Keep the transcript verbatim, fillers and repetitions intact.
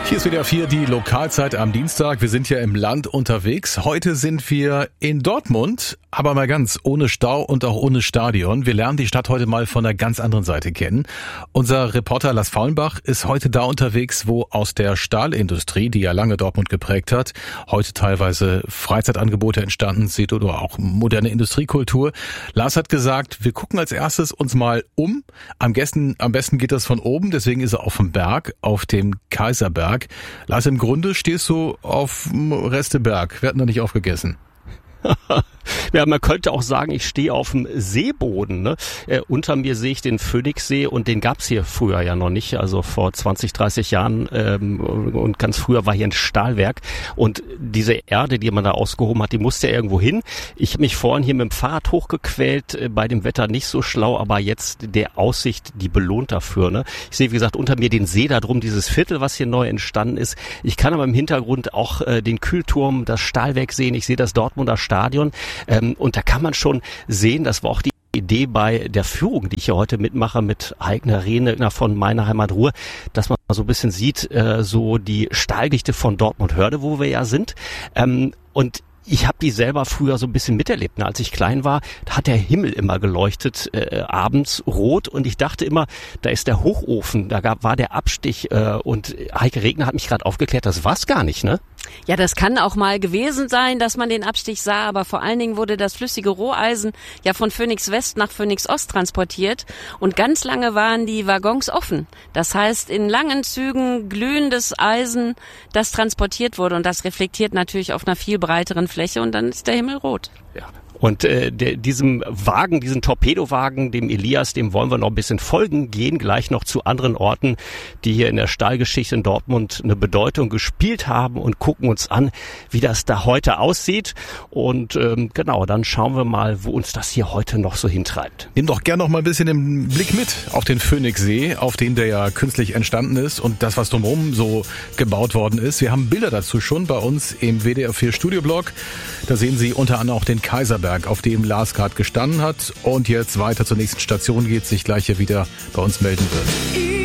Hier ist W D R vier, die Lokalzeit am Dienstag. Wir sind ja im Land unterwegs. Heute sind wir in Dortmund, aber mal ganz ohne Stau und auch ohne Stadion. Wir lernen die Stadt heute mal von einer ganz anderen Seite kennen. Unser Reporter Lars Faulenbach ist heute da unterwegs, wo aus der Stahlindustrie, die ja lange Dortmund geprägt hat, heute teilweise Freizeitangebote entstanden sind oder auch moderne Industriekultur. Lars hat gesagt, wir gucken als erstes uns mal um. Am besten, am besten geht das von oben, deswegen ist er auf dem Berg, auf dem Kaiserberg. Lars, im Grunde stehst du auf dem Resteberg. Wir hatten da nicht aufgegessen. Ja, man könnte auch sagen, ich stehe auf dem Seeboden. Ne? Äh, unter mir sehe ich den Phoenixsee und den gab's hier früher ja noch nicht. Also vor zwanzig, dreißig Jahren ähm, und ganz früher war hier ein Stahlwerk. Und diese Erde, die man da ausgehoben hat, die musste ja irgendwo hin. Ich habe mich vorhin hier mit dem Fahrrad hochgequält, äh, bei dem Wetter nicht so schlau, aber jetzt der Aussicht, die belohnt dafür. Ne? Ich sehe, wie gesagt, unter mir den See da drum, dieses Viertel, was hier neu entstanden ist. Ich kann aber im Hintergrund auch äh, den Kühlturm, das Stahlwerk sehen. Ich sehe das Dortmunder Stadion. Ähm, und da kann man schon sehen, das war auch die Idee bei der Führung, die ich hier heute mitmache mit Heigner Rehne von Meine Heimat Ruhr, dass man so ein bisschen sieht, äh, so die Stahldichte von Dortmund-Hörde, wo wir ja sind. Ähm, und ich habe die selber früher so ein bisschen miterlebt. Als ich klein war, da hat der Himmel immer geleuchtet, äh, abends rot. Und ich dachte immer, da ist der Hochofen, da gab, war der Abstich. Äh, und Heike Regner hat mich gerade aufgeklärt, das war's gar nicht, ne? Ja, das kann auch mal gewesen sein, dass man den Abstich sah, aber vor allen Dingen wurde das flüssige Roheisen ja von Phoenix West nach Phoenix Ost transportiert und ganz lange waren die Waggons offen. Das heißt, in langen Zügen glühendes Eisen, das transportiert wurde und das reflektiert natürlich auf einer viel breiteren Fläche und dann ist der Himmel rot. Ja. Und äh, der, diesem Wagen, diesen Torpedowagen, dem Elias, dem wollen wir noch ein bisschen folgen, gehen gleich noch zu anderen Orten, die hier in der Stahlgeschichte in Dortmund eine Bedeutung gespielt haben und gucken uns an, wie das da heute aussieht. Und ähm, genau, dann schauen wir mal, wo uns das hier heute noch so hintreibt. Nimm doch gerne noch mal ein bisschen den Blick mit auf den Phoenixsee, auf den der ja künstlich entstanden ist und das, was drumherum so gebaut worden ist. Wir haben Bilder dazu schon bei uns im W D R vier Studioblog. Da sehen Sie unter anderem auch den Kaiserberg, auf dem Lars gerade gestanden hat und jetzt weiter zur nächsten Station geht, sich gleich hier wieder bei uns melden wird.